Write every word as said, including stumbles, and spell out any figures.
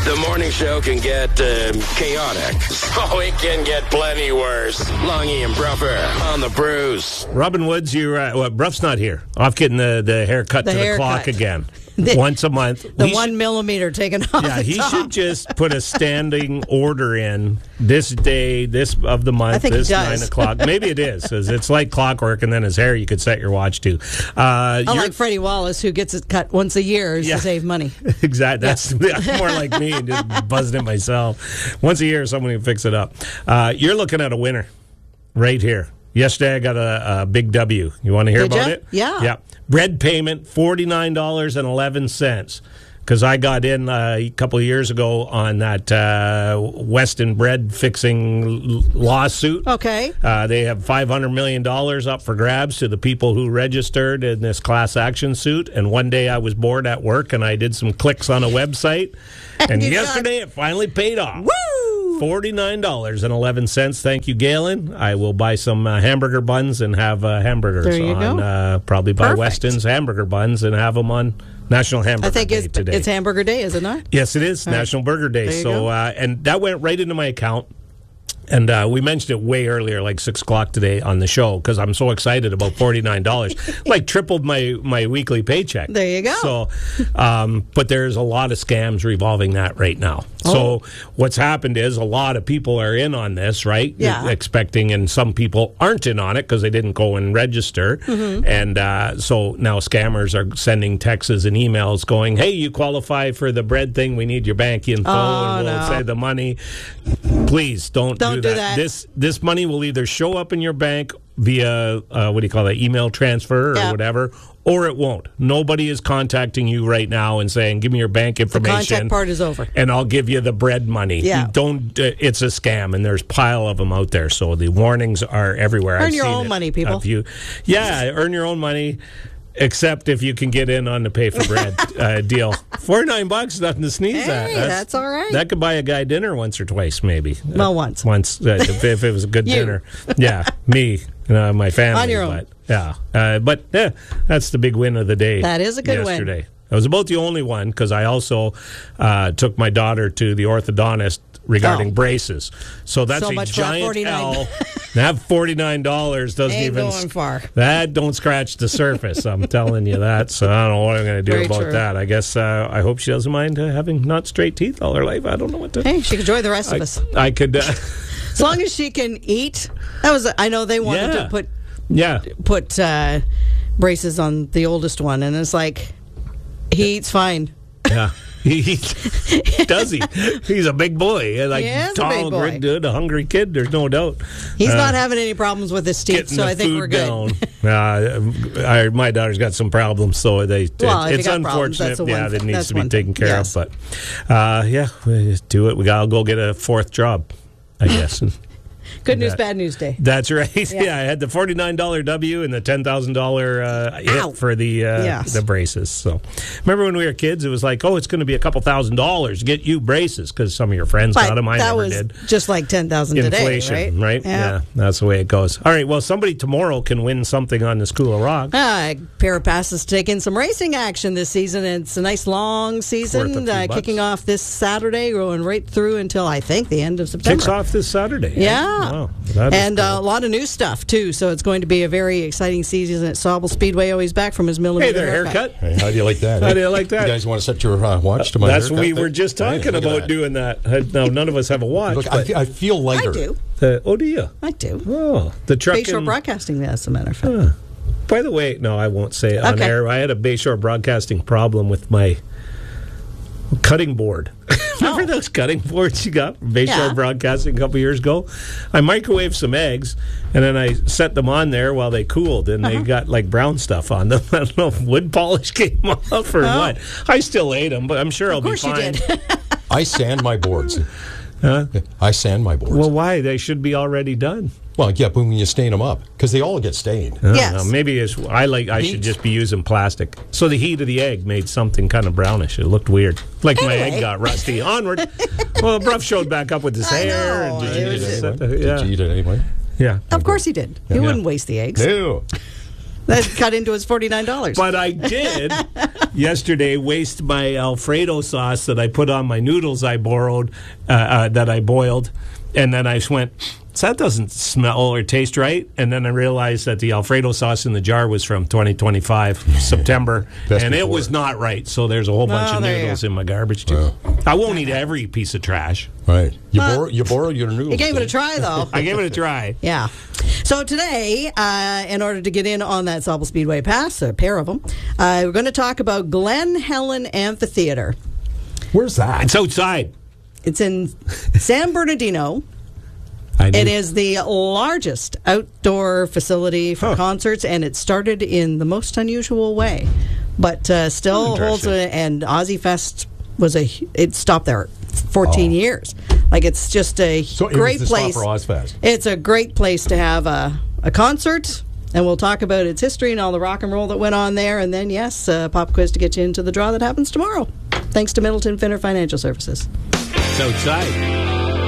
The morning show can get uh, chaotic, so it can get plenty worse. Longy and Bruffer on the Bruce. Robin Woods, you're uh, well, Bruff's not here. Off getting the, the haircut The to the haircut. clock again. The- Once a month. The We one should- millimeter taken off Yeah, the he top. should just put a standing order in this day, this of the month, I think he this does. nine o'clock. Maybe it is. 'Cause it's like clockwork, and then his hair you could set your watch to. Uh, you're- Unlike Freddie Wallace, who gets it cut once a year Yeah. to save money. Exactly. That's more like me, just buzzing it myself. Once a year, someone can fix it up. Uh, you're looking at a winner right here. Yesterday, I got a, a big W. You want to hear Did about ya? it? Yeah. Yeah. Bread payment, forty-nine dollars and eleven cents. Because I got in uh, a couple of years ago on that uh, Weston bread fixing l- lawsuit. Okay. Uh, they have five hundred million dollars up for grabs to the people who registered in this class action suit. And one day I was bored at work and I did some clicks on a website. And you yesterday it finally paid off. Woo! forty-nine dollars and eleven cents. Thank you, Galen. I will buy some uh, hamburger buns and have uh, hamburgers There you on go. uh, probably buy Perfect. Weston's hamburger buns and have them on National Hamburger I think Day it's, today. it's Hamburger Day, is it not? Yes, it is All right. National Burger Day. There you So, go. uh, and that went right into my account. And uh, we mentioned it way earlier, like six o'clock today on the show, because I'm so excited about forty-nine dollars. Like tripled my, my weekly paycheck. There you go. So, um, but there's a lot of scams revolving that right now. Oh. So what's happened is a lot of people are in on this, right? Yeah. Expecting, and some people aren't in on it because they didn't go and register. Mm-hmm. And uh, so now scammers are sending texts and emails going, hey, you qualify for the bread thing. We need your bank info Oh, and we'll no. send the money. Please don't, Don't do, do that. that. This this money will either show up in your bank via uh, what do you call that, email transfer or Yeah. whatever, or it won't. Nobody is contacting you right now and saying, "Give me your bank The information." contact part is over. And I'll give you the bread money. Yeah. You don't. Uh, it's a scam, and there's a pile of them out there. So the warnings are everywhere. Earn I've your seen own it money, people. a few- yeah, earn your own money. Except if you can get in on the pay for bread uh, deal. Forty-nine bucks, nothing to sneeze at. Hey, that's all right. That could buy a guy dinner once or twice, maybe. Well, once. Once, uh, if, if it was a good You. dinner. Yeah, me, uh, my family. On your own. But, yeah, uh, but yeah, that's the big win of the day. That is a good win. yesterday. It was about the only one because I also uh, took my daughter to the orthodontist regarding Oh. braces. So that's So a much for giant forty-nine. L. That forty-nine dollars doesn't Ain't even going far. That don't scratch the surface. I'm telling you that. So I don't know what I'm going to do Very about true. that. I guess uh, I hope she doesn't mind uh, having not straight teeth all her life. I don't know what to. Hey, she can enjoy the rest I, of us. I could. Uh, As long as she can eat. That was. I know they wanted Yeah. to put yeah. put uh, braces on the oldest one, and it's like he eats fine. Yeah. He, he does he? He's a big boy, and like He is a tall, big boy. great dude, a hungry kid. There's no doubt. He's Uh, not having any problems with his teeth, Getting so the I think food we're good. down. uh, I, my daughter's got some problems, so they. Well, if you it's got problems, unfortunate. that's the yeah, one that thing- needs that's to be one taken thing. care Yes. of. But uh, yeah, we just do it. We gotta go get a fourth job, I guess. Good news, that- bad news day. That's right. Yeah, Yeah. I had the forty-nine dollars W and the ten thousand dollars uh, Ow. hit for the uh, Yes. the braces. So, remember when we were kids, it was like, oh, it's going to be a couple thousand dollars to get you braces because some of your friends But got them. I that never was did. just like ten thousand today, Inflation, right? Yeah. that's the way it goes. All right, well, somebody tomorrow can win something on the School of Rock. Uh, pair of passes to take in some racing action this season. It's a nice long Worth a season, few uh, bucks. kicking off this Saturday, going right through until I think the end of September. Kicks off this Saturday. eh? Yeah. Wow. That is And uh, cool. a lot of new stuff, too. So it's going to be a very exciting season at Sauble Speedway. Always back from his millimeter Hey there, haircut. Hey, how do you like that? How eh? do you like that? You guys want to set your uh, watch to my That's haircut we there? were just Hey, talking look at about that. doing that. Uh, No, none of us have a watch. Look, I, but, fe- I feel lighter. I do. uh, oh, do you? I do. Oh, the truck. Bayshore in- Broadcasting, as a matter of fact. By the way, no, I won't say it on Okay. air. I had a Bayshore Broadcasting problem with my cutting board. Remember Oh. those cutting boards you got from Bayshore Yeah. Broadcasting a couple years ago? I microwaved some eggs, and then I set them on there while they cooled, and Uh-huh. they got like brown stuff on them. I don't know if wood polish came off or Oh. what. I still ate them, but I'm sure I'll Of be course you fine. did. I sand my boards. Huh? I sand my boards. Well, Well, why? They should be already done. yeah, but when you stain them up, because they all get stained. I don't Yes. know. Maybe it's, I like. I should Heat. just be using plastic. So the heat of the egg made something kind of brownish. It looked weird, like my Anyway. egg got rusty. Onward. Well, Bruff showed back up with his I hair. know. And It just, was- set the- Did yeah, you eat it anyway? yeah. Of course he did. He Yeah. wouldn't waste the eggs. No. That cut into his forty-nine dollars. But I did yesterday waste my Alfredo sauce that I put on my noodles I borrowed, uh, uh, that I boiled, and then I just went, so that doesn't smell or taste right. And then I realized that the Alfredo sauce in the jar was from twenty twenty-five, September, Best and it before. was not right. So there's a whole bunch Oh, of there you noodles go. in my garbage, too. I won't eat every piece of trash. Right. You, But- borrow, you borrowed your noodles. You gave it a didn't try, though. I gave it a try. Yeah. So today, uh, in order to get in on that Sauble Speedway Pass, a pair of them, uh, we're going to talk about Glen Helen Amphitheater. you? Where's that? It's outside. It's in San Bernardino. I knew. It is the largest outdoor facility for Huh. concerts, and it started in the most unusual way, but uh, still holds a. And Aussie Fest was a. It stopped there fourteen Oh. years. Like it's just a So it great was the place spot for Ozfest. It's a great place to have a, a concert, and we'll talk about its history and all the rock and roll that went on there, and then yes, a pop quiz to get you into the draw that happens tomorrow. Thanks to Middleton Finner Financial Services. It's outside.